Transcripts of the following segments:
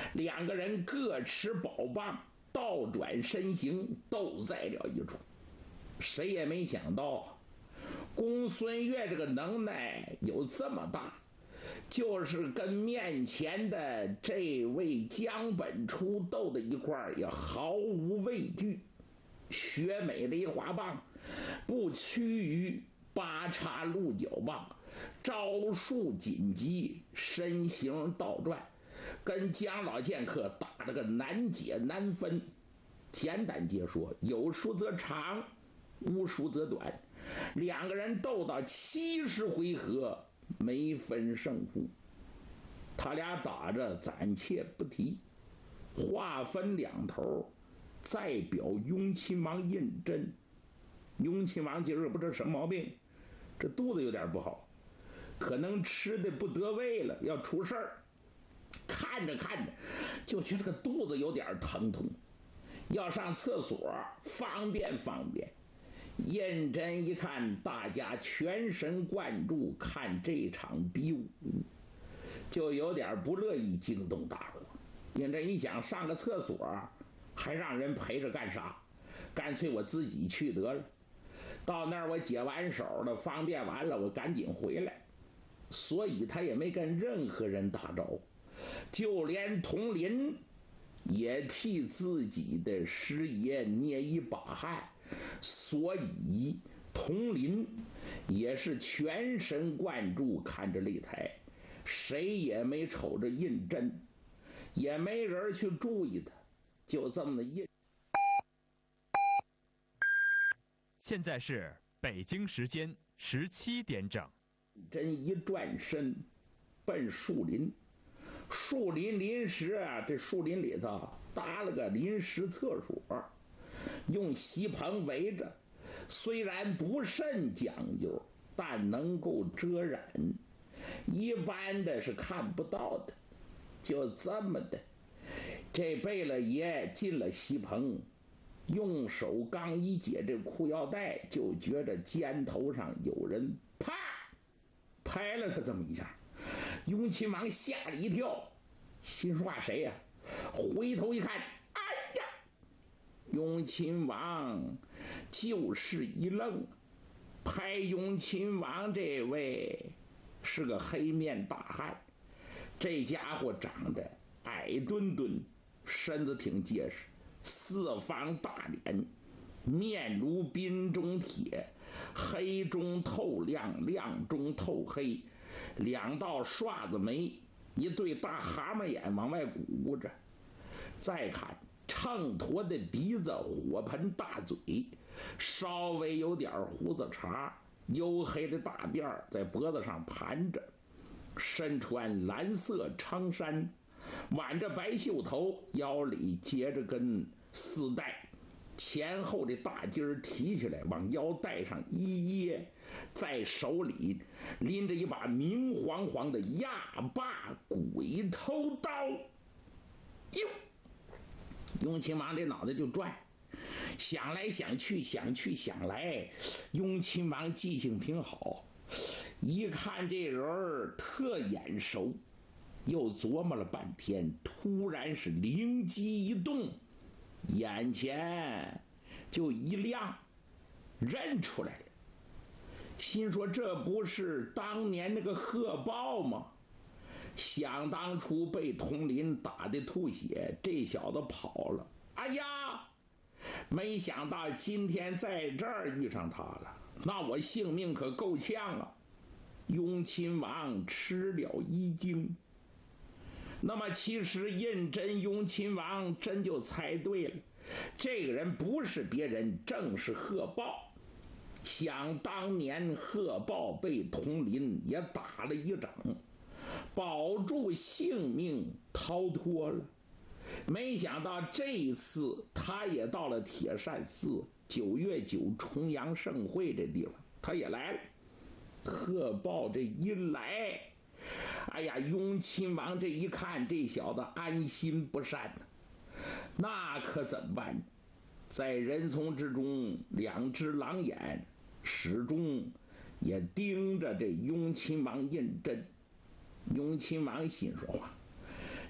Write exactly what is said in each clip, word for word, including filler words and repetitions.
两个人各持宝棒，倒转身形，斗在了一处。谁也没想到公孙越这个能耐有这么大，就是跟面前的这位江本初斗的一块也毫无畏惧。雪美的一花棒不屈于八叉鹿角棒，招数紧急，身形倒转，跟江老剑客打了个难解难分。简单解说，有书则长，无书则短。两个人斗到七十回合，没分胜负。他俩打着暂且不提，话分两头，再表雍亲王胤禛。雍亲王今儿不知道什么毛病，这肚子有点不好，可能吃的不得胃了，要出事儿。看着看着就觉得这个肚子有点疼痛，要上厕所方便方便。胤禛一看大家全神贯注看这场比武，就有点不乐意惊动大伙。胤禛一想，上个厕所还让人陪着干啥？干脆我自己去得了。到那儿我解完手了，方便完了，我赶紧回来。所以他也没跟任何人打招呼，就连佟林也替自己的师爷捏一把汗。所以佟林也是全神贯注看着擂台，谁也没瞅着胤禛，也没人去注意他，就这么一。 现在是北京时间十七点整。 真一转身奔树林，树林临时啊，这树林里头搭了个临时厕所，用席棚围着，虽然不甚讲究，但能够遮染，一般的是看不到的。就这么的，这贝勒爷进了席棚，用手刚一解这裤腰带，就觉着肩头上有人啪拍了他这么一下。雍亲王吓了一跳，心说谁呀、啊？回头一看，哎呀！雍亲王就是一愣，拍雍亲王这位是个黑面大汉，这家伙长得矮墩墩，身子挺结实，四方大脸，面如冰中铁，黑中透亮，亮中透黑，两道刷子眉，一对大蛤蟆眼往外鼓鼓着。再看秤砣的鼻子，火盆大嘴，稍微有点胡子茬，黝黑的大辫在脖子上盘着，身穿蓝色长衫，挽着白袖头，腰里结着根丝带，前后的大襟儿提起来往腰带上一掖，在手里拎着一把明晃晃的压把鬼头刀。哟，雍亲王这脑袋就转，想来想去，想去想来，雍亲王记性挺好，一看这人特眼熟，又琢磨了半天，突然是灵机一动，眼前就一亮，认出来了，心说这不是当年那个贺豹吗？想当初被佟林打的吐血，这小子跑了，哎呀，没想到今天在这儿遇上他了，那我性命可够呛啊！雍亲王吃了一惊。那么其实胤禛雍亲王真就猜对了，这个人不是别人，正是贺豹。想当年贺豹被佟林也打了一掌，保住性命逃脱了，没想到这一次他也到了铁扇寺九月九重阳盛会这地方，他也来了。贺豹这一来，哎呀，雍亲王这一看，这小子安心不善呢，那可怎么办？在人丛之中，两只狼眼始终也盯着这雍亲王胤禛。雍亲王心说话，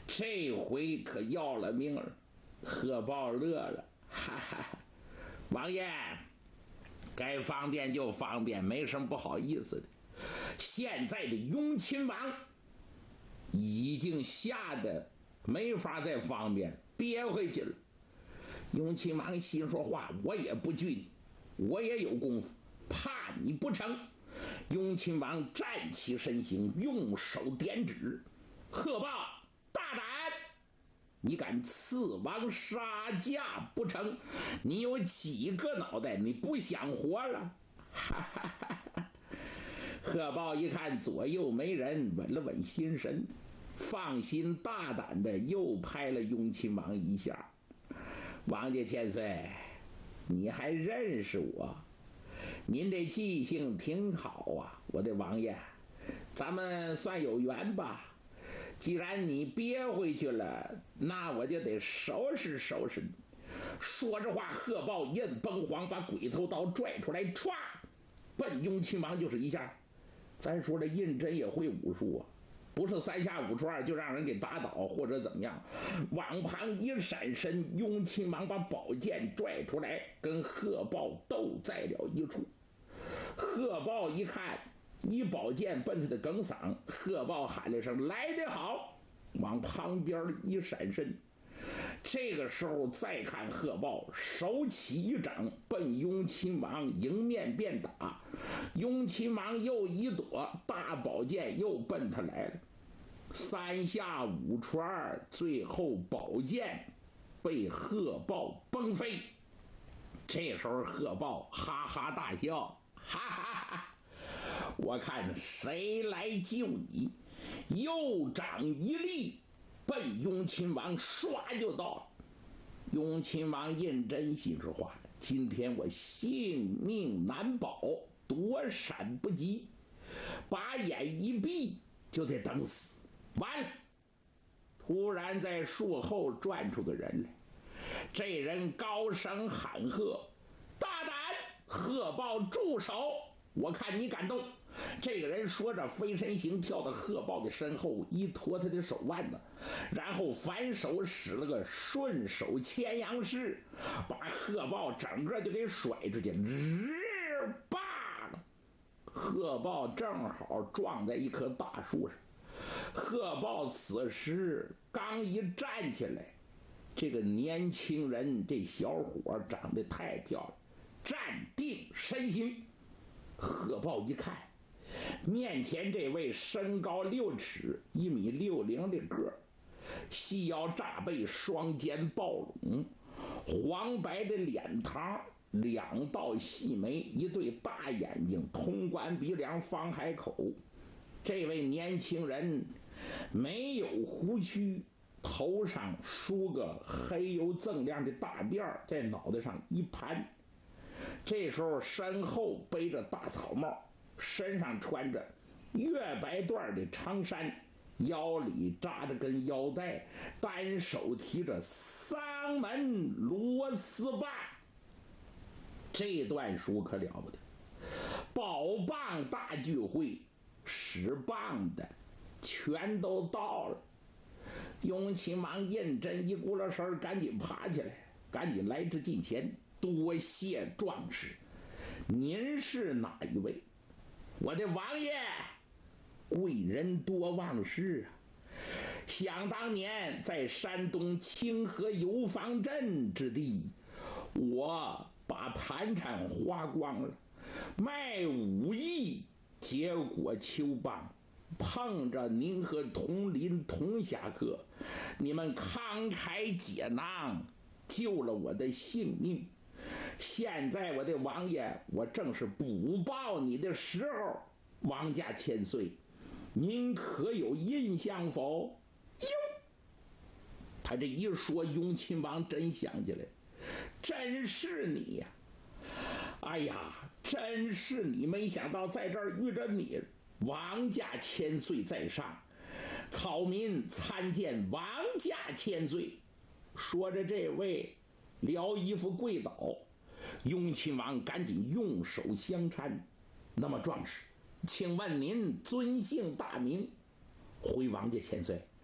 这回可要了命了。贺豹乐了，哈哈，王爷，该方便就方便，没什么不好意思的。现在的雍亲王已经吓得没法再方便，憋回去了。雍亲王心说话，我也不惧你，我也有功夫，怕你不成？雍亲王站起身形，用手点指：贺豹，大胆！你敢刺王杀驾不成？你有几个脑袋？你不想活了？哈哈哈哈！贺豹一看左右没人，稳了稳心神，放心大胆的又拍了雍亲王一下。王家千岁，你还认识我？您这记性挺好啊，我的王爷，咱们算有缘吧。既然你憋回去了，那我就得收拾收拾你。说着话，贺豹一摁崩簧，把鬼头刀拽出来，歘，奔雍亲王就是一下。咱说这胤禛也会武术啊，不是三下五除二就让人给打倒或者怎么样。往旁一闪身，雍亲王把宝剑拽出来，跟贺豹斗在了一处。贺豹一看，一宝剑奔他的梗嗓，贺豹喊了一声来得好，往旁边一闪身。这个时候再看贺豹手起一掌，奔雍亲王迎面便打。雍亲王又一躲，大宝剑又奔他来了。三下五除二，最后宝剑被贺豹崩飞。这时候贺豹哈哈大笑，哈哈哈！我看谁来救你？右掌一立，奔雍亲王唰就到了。雍亲王胤禛心说话了，今天我性命难保，躲闪不及，把眼一闭就得等死。完了！突然在树后转出个人来，这人高声喊喝：大胆！贺豹住手！我看你敢动！这个人说着飞身形跳到贺豹的身后，一拖他的手腕子，然后反手使了个顺手牵羊式，把贺豹整个就给甩出去，日罢了。贺豹正好撞在一棵大树上。贺豹此时刚一站起来，这个年轻人这小伙长得太漂亮，站定身形。贺豹一看，面前这位身高六尺，一米六零的个儿，细腰炸背，双肩抱拢，黄白的脸膛，两道细眉，一对大眼睛，通关鼻梁，方海口。这位年轻人没有胡须，头上梳个黑油锃亮的大辫儿，在脑袋上一盘。这时候身后背着大草帽，身上穿着月白缎的长衫，腰里扎着根腰带，单手提着丧门螺丝棒。这段书可了不得，宝棒大聚会，使棒的全都到了。雍亲王胤禛一咕噜声赶紧爬起来，赶紧来至近前，多谢壮士，您是哪一位？我的王爷，贵人多忘事啊！想当年在山东清河游方镇之地，我把盘缠花光了，卖武艺，结果秋棒，碰着您和同林同侠客，你们慷慨解囊，救了我的性命。现在我的王爷，我正是补报你的时候，王家千岁，您可有印象否？哟，他这一说，雍亲王真想起来，真是你呀！哎呀，真是你！没想到在这儿遇着你，王家千岁在上，草民参见王家千岁。说着，这位撩衣服跪倒，雍亲王赶紧用手相搀。那么壮士，请问您尊姓大名？回王家千岁，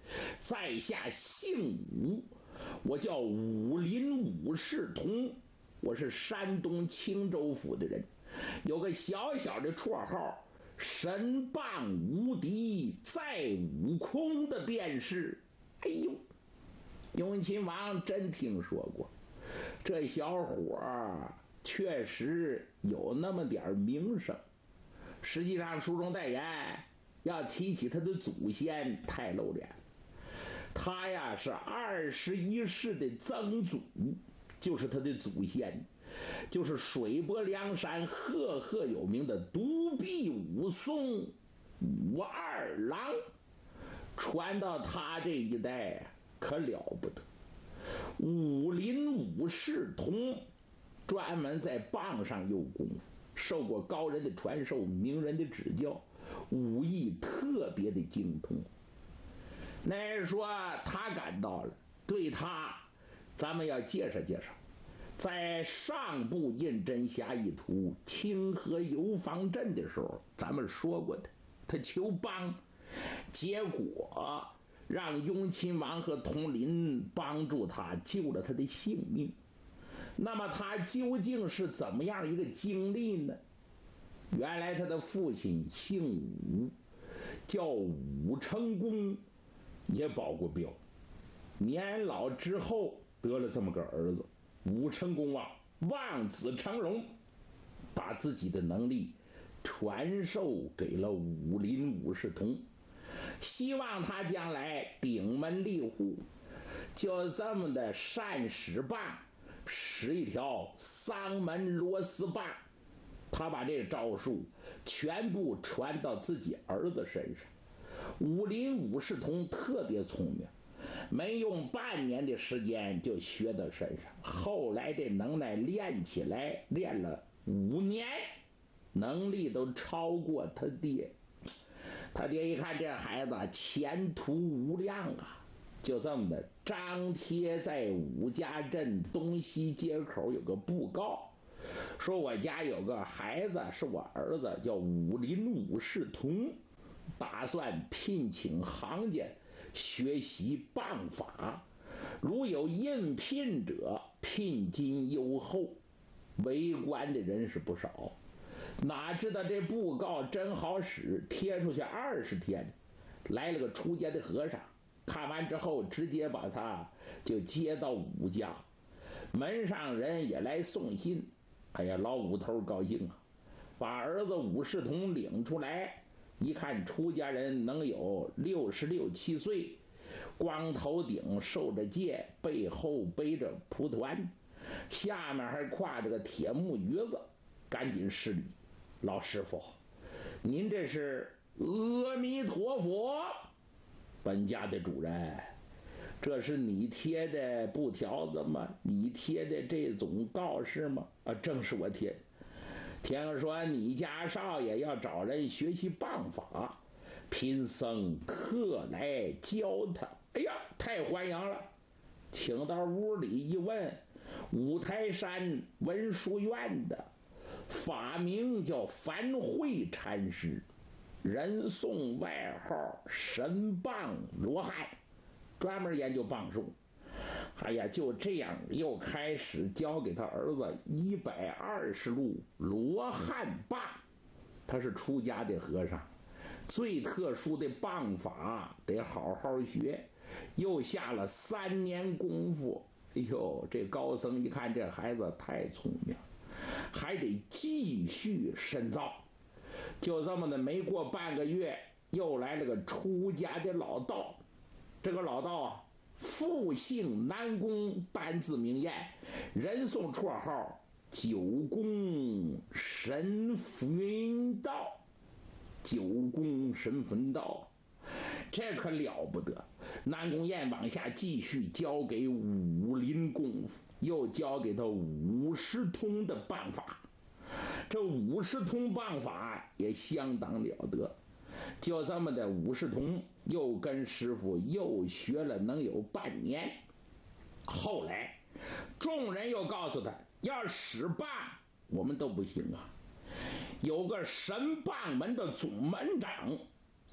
在下姓武，我叫武林武士同，我是山东青州府的人，有个小小的绰号，神棒无敌在悟空的便是。哎呦，雍亲王真听说过，这小伙儿确实有那么点名声。实际上书中代言要提起他的祖先太露脸了，他呀是二十一世的曾祖，就是他的祖先，就是水泊梁山赫赫有名的独臂武松武二郎，传到他这一代可了不得。武林武士同专门在棒上有功夫，受过高人的传授，名人的指教，武艺特别的精通。那人说他赶到了，对他咱们要介绍介绍。在上部印真侠一图清河游方阵的时候，咱们说过的，他求帮，结果让雍亲王和佟林帮助他，救了他的性命。那么他究竟是怎么样一个经历呢？原来他的父亲姓武，叫武成公，也保过镖，年老之后得了这么个儿子。武成公啊，望子成龙，把自己的能力传授给了武林武士同，希望他将来顶门立户。就这么的善使棒，使一条丧门螺丝棒，他把这个招数全部传到自己儿子身上。武林武士同特别聪明，没用半年的时间就学到身上，后来这能耐练起来，练了五年，能力都超过他爹。他爹一看这孩子前途无量啊，就这么的张贴在武家镇东西街口有个布告，说我家有个孩子是我儿子，叫武林武士同，打算聘请行家学习棒法，如有应聘者，聘金优厚。围观的人是不少，哪知道这布告真好使，贴出去二十天，来了个出家的和尚，看完之后直接把他就接到武家，门上人也来送信。哎呀，老武头高兴啊，把儿子武士同领出来，一看出家人能有六十六七岁，光头顶受着戒，背后背着蒲团，下面还挎着个铁木鱼子，赶紧施礼，老师傅，您这是阿弥陀佛。本家的主人，这是你贴的布条子吗？你贴的这种告示吗？啊，正是我贴的。听说你家少爷要找人学习棒法，贫僧特来教他。哎呀，太欢迎了！请到屋里一问，五台山文殊院的，法名叫樊慧禅师，人送外号神棒罗汉，专门研究棒术。哎呀，就这样又开始教给他儿子一百二十路罗汉棒。他是出家的和尚，最特殊的棒法得好好学，又下了三年功夫。哎呦，这高僧一看这孩子太聪明，还得继续深造。就这么的，没过半个月，又来了个出家的老道。这个老道啊，复姓南宫，单字明彦，人送绰号九宫神符道。九宫神符道，这可了不得。南宫彦往下继续教给武林功夫，又教给他武士通的棒法。这武士通棒法也相当了得。就这么的，武士同又跟师傅又学了能有半年。后来众人又告诉他，要使棒我们都不行啊，有个神棒门的总门长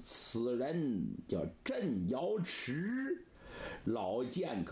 此人叫镇瑶池，老剑客